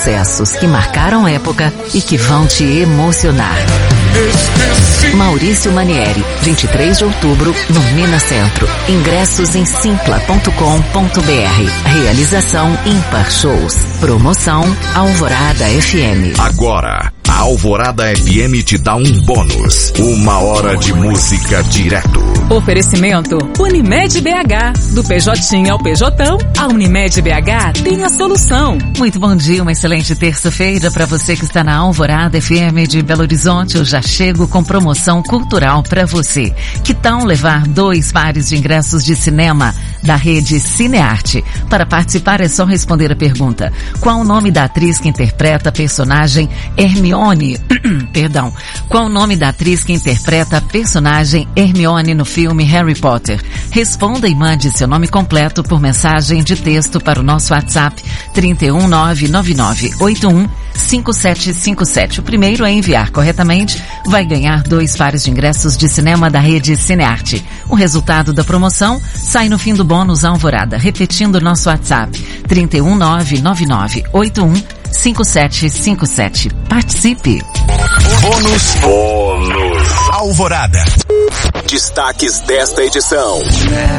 Sucessos que marcaram época e que vão te emocionar. Maurício Manieri, 23 de outubro, no Minas Centro. Ingressos em simpla.com.br. Realização Ímpar Shows. Promoção Alvorada FM. Agora, a Alvorada FM te dá um bônus. 1 hora de música direto. Oferecimento Unimed BH. Do PJ ao PJão, a Unimed BH tem a solução. Muito bom dia, uma excelente terça-feira para você que está na Alvorada FM de Belo Horizonte. Eu já chego com promoção cultural para você. Que tal levar 2 pares de ingressos de cinema da rede Cinearte? Para participar é só responder a pergunta: qual o nome da atriz que interpreta a personagem Hermione? Perdão. Qual o nome da atriz que interpreta a personagem Hermione no filme Harry Potter? Responda e mande seu nome completo por mensagem de texto para o nosso WhatsApp 31999815757. O primeiro a enviar corretamente vai ganhar 2 pares de ingressos de cinema da rede Cinearte. O resultado da promoção sai no fim do bônus Alvorada. Repetindo o nosso WhatsApp 31999815757. Participe! Bônus Alvorada. Destaques desta edição.